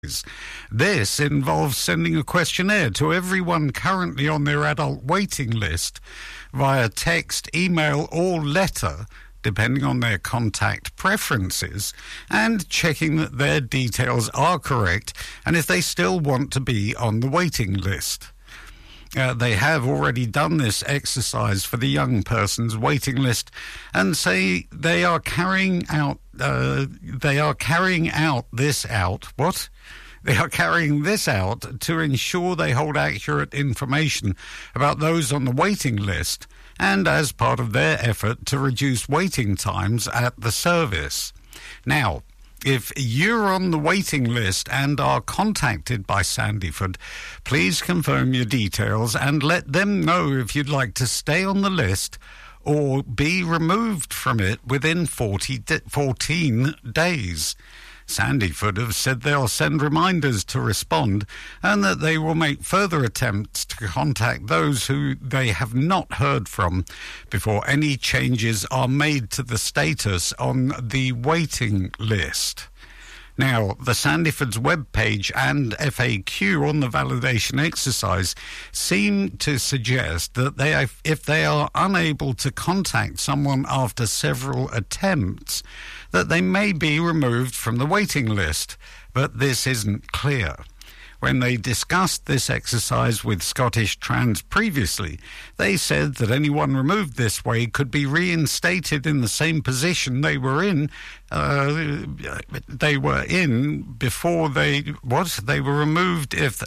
This involves sending a questionnaire to everyone currently on their adult waiting list via text, email, or letter, depending on their contact preferences, and checking that their details are correct and if they still want to be on the waiting list. They have already done this exercise for the young person's waiting list and say they are carrying this out to ensure they hold accurate information about those on the waiting list and as part of their effort to reduce waiting times at the service. Now, if you're on the waiting list and are contacted by Sandyford, please confirm your details and let them know if you'd like to stay on the list or be removed from it within 14 days. Sandyford have said they'll send reminders to respond and that they will make further attempts to contact those who they have not heard from before any changes are made to the status on the waiting list. Now, the Sandyford's webpage and FAQ on the validation exercise seem to suggest that if they are unable to contact someone after several attempts, that they may be removed from the waiting list, but this isn't clear. When they discussed this exercise with Scottish Trans previously, they said that anyone removed this way could be reinstated in the same position they were in. Before they were removed if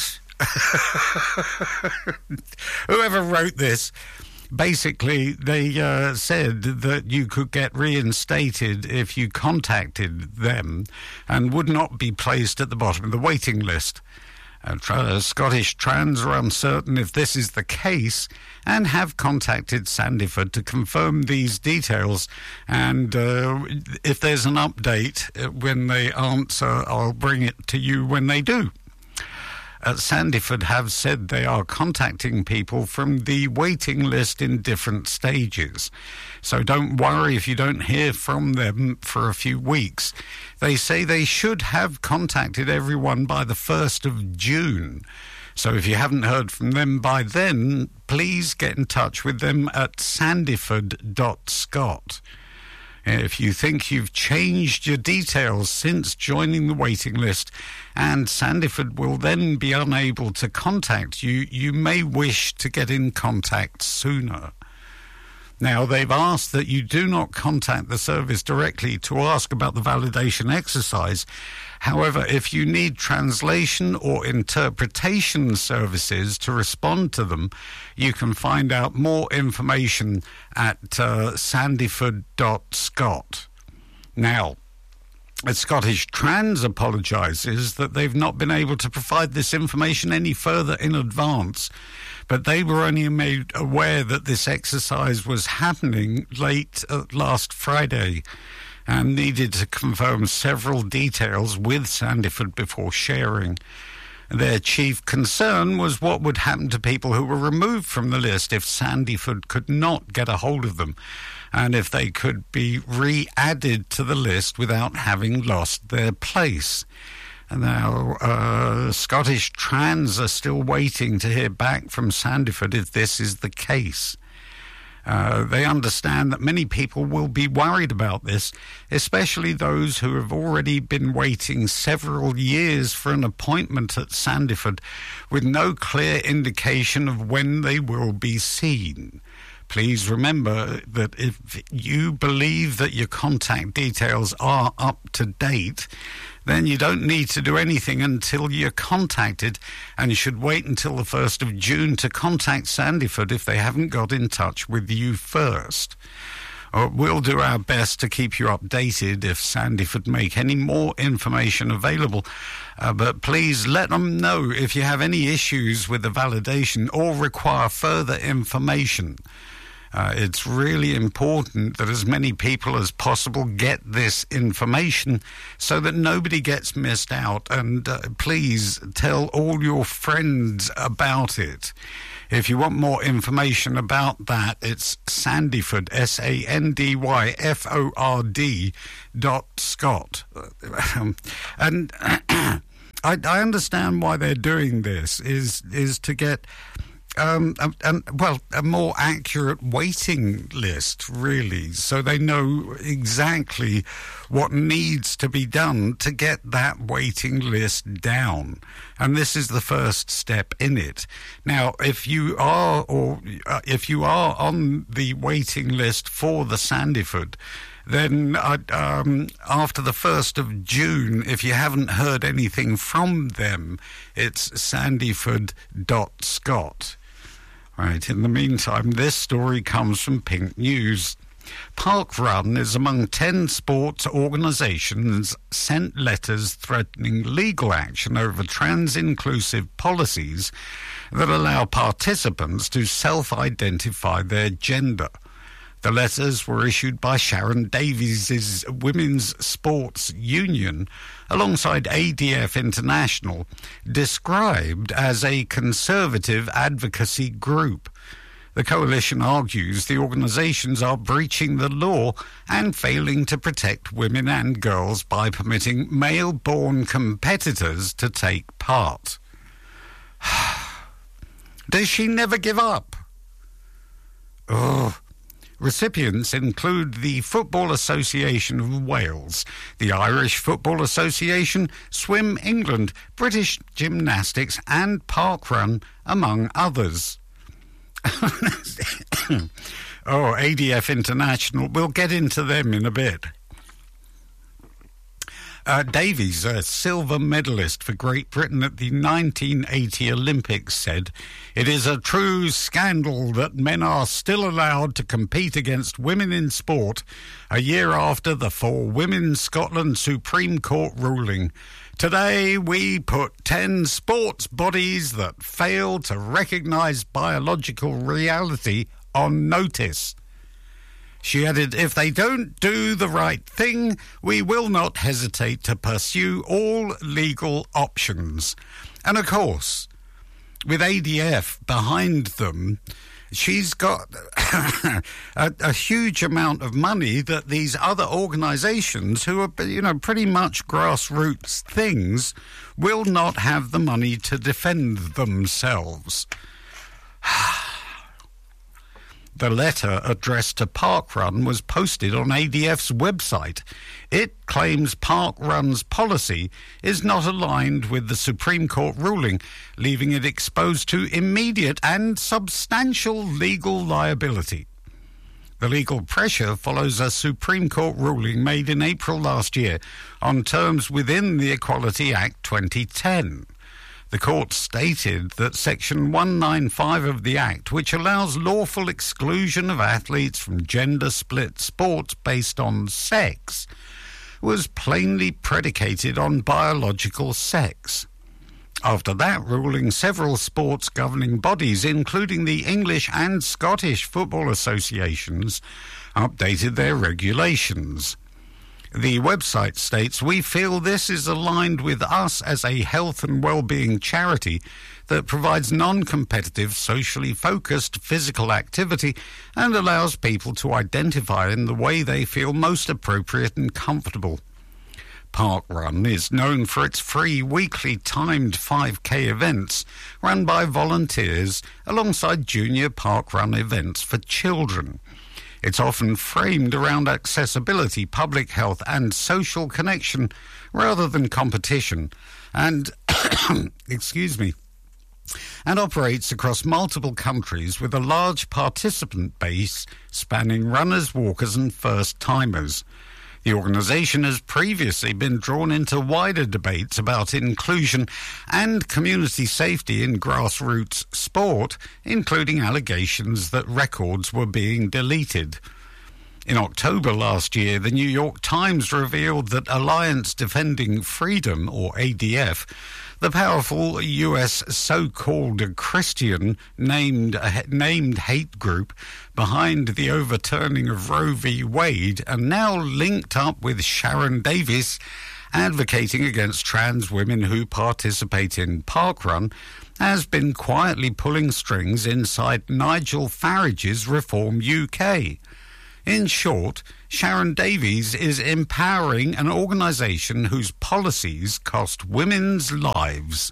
whoever wrote this. Basically, they said that you could get reinstated if you contacted them and would not be placed at the bottom of the waiting list. Scottish Trans are uncertain if this is the case and have contacted Sandyford to confirm these details. And if there's an update when they answer, I'll bring it to you when they do. Sandyford have said they are contacting people from the waiting list in different stages. So don't worry if you don't hear from them for a few weeks. They say they should have contacted everyone by the 1st of June. So if you haven't heard from them by then, please get in touch with them at sandyford.scot. If you think you've changed your details since joining the waiting list and Sandyford will then be unable to contact you, you may wish to get in contact sooner. Now, they've asked that you do not contact the service directly to ask about the validation exercise. However, if you need translation or interpretation services to respond to them, you can find out more information at sandyford.scot. Now, Scottish Trans apologises that they've not been able to provide this information any further in advance, but they were only made aware that this exercise was happening late last Friday and needed to confirm several details with Sandyford before sharing. Their chief concern was what would happen to people who were removed from the list if Sandyford could not get a hold of them, and if they could be re-added to the list without having lost their place. Now, Scottish Trans are still waiting to hear back from Sandyford if this is the case. They understand that many people will be worried about this, especially those who have already been waiting several years for an appointment at Sandyford with no clear indication of when they will be seen. Please remember that if you believe that your contact details are up to date, then you don't need to do anything until you're contacted, and you should wait until the 1st of June to contact Sandyford if they haven't got in touch with you first. We'll do our best to keep you updated if Sandyford make any more information available, but please let them know if you have any issues with the validation or require further information. It's really important that as many people as possible get this information so that nobody gets missed out. And please tell all your friends about it. If you want more information about that, it's Sandyford, SANDYFORD.scot. And I understand why they're doing this is to get a more accurate waiting list, really, so they know exactly what needs to be done to get that waiting list down. And this is the first step in it. Now, if you are on the waiting list for the Sandyford, then after the 1st of June, if you haven't heard anything from them, it's sandyford.scot. Right, in the meantime, this story comes from Pink News. Parkrun is among 10 sports organisations sent letters threatening legal action over trans-inclusive policies that allow participants to self-identify their gender. The letters were issued by Sharon Davies' Women's Sports Union alongside ADF International, described as a conservative advocacy group. The coalition argues the organisations are breaching the law and failing to protect women and girls by permitting male-born competitors to take part. Does she never give up? Oh. Recipients include the Football Association of Wales, the Irish Football Association, Swim England, British Gymnastics and Parkrun, among others. ADF International, we'll get into them in a bit. Davies, a silver medalist for Great Britain at the 1980 Olympics, said, "It is a true scandal that men are still allowed to compete against women in sport a year after the For Women Scotland Supreme Court ruling. Today we put 10 sports bodies that fail to recognise biological reality on notice." She added, "If they don't do the right thing, we will not hesitate to pursue all legal options." And of course, with ADF behind them, she's got a huge amount of money that these other organisations, who are, pretty much grassroots things, will not have the money to defend themselves. The letter addressed to Parkrun was posted on ADF's website. It claims Parkrun's policy is not aligned with the Supreme Court ruling, leaving it exposed to immediate and substantial legal liability. The legal pressure follows a Supreme Court ruling made in April last year on terms within the Equality Act 2010. The court stated that Section 195 of the Act, which allows lawful exclusion of athletes from gender-split sports based on sex, was plainly predicated on biological sex. After that ruling, several sports governing bodies, including the English and Scottish football associations, updated their regulations. The website states, "We feel this is aligned with us as a health and well-being charity that provides non-competitive, socially focused physical activity and allows people to identify in the way they feel most appropriate and comfortable." Parkrun is known for its free weekly timed 5K events run by volunteers alongside junior parkrun events for children. It's often framed around accessibility, public health and social connection rather than competition, and and operates across multiple countries with a large participant base spanning runners, walkers and first-timers. The organisation has previously been drawn into wider debates about inclusion and community safety in grassroots sport, including allegations that records were being deleted. In October last year, the New York Times revealed that Alliance Defending Freedom, or ADF, the powerful U.S. so-called Christian named hate group behind the overturning of Roe v. Wade, and now linked up with Sharon Davies, advocating against trans women who participate in Parkrun, has been quietly pulling strings inside Nigel Farage's Reform UK. In short, Sharon Davies is empowering an organisation whose policies cost women's lives.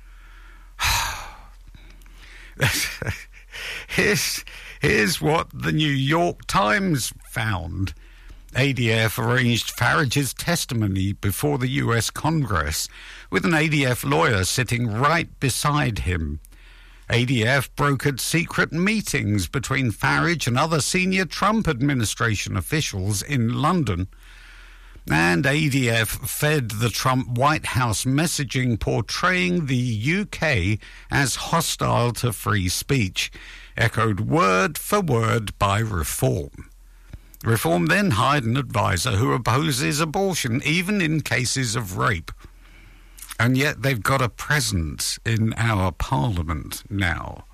Here's what the New York Times found. ADF arranged Farage's testimony before the US Congress, with an ADF lawyer sitting right beside him. ADF brokered secret meetings between Farage and other senior Trump administration officials in London. And ADF fed the Trump White House messaging portraying the UK as hostile to free speech, echoed word for word by Reform. Reform then hired an advisor who opposes abortion, even in cases of rape. And yet they've got a presence in our parliament now.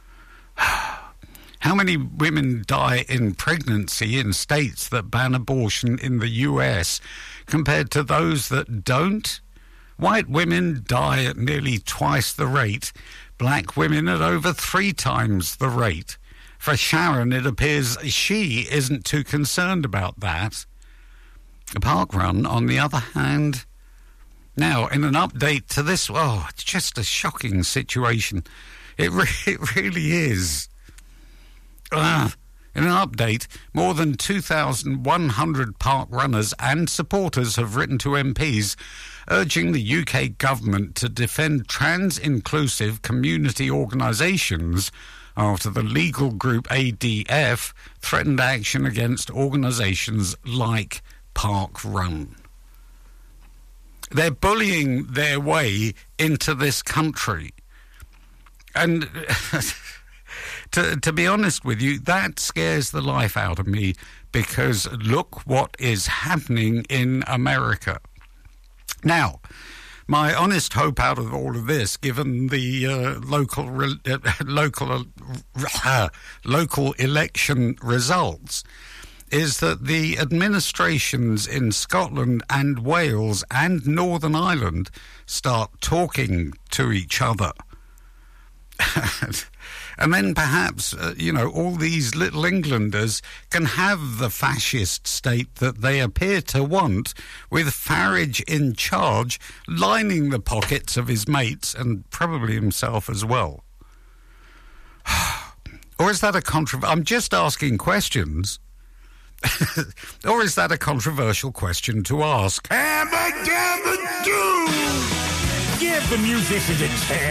How many women die in pregnancy in states that ban abortion in the US compared to those that don't? White women die at nearly twice the rate, black women at over 3 times the rate. For Sharon, it appears she isn't too concerned about that. Parkrun, on the other hand... Now, in an update to this, it's just a shocking situation. It really is. In an update, more than 2,100 park runners and supporters have written to MPs urging the UK government to defend trans-inclusive community organisations after the legal group ADF threatened action against organisations like Parkrun. They're bullying their way into this country. And to be honest with you, that scares the life out of me, because look what is happening in America. Now, my honest hope out of all of this, given the local election results, is that the administrations in Scotland and Wales and Northern Ireland start talking to each other. And then perhaps, all these little Englanders can have the fascist state that they appear to want, with Farage in charge, lining the pockets of his mates and probably himself as well. Or is that I'm just asking questions. Or is that a controversial question to ask? Abba-dabba-doo! Give the musicians a chance.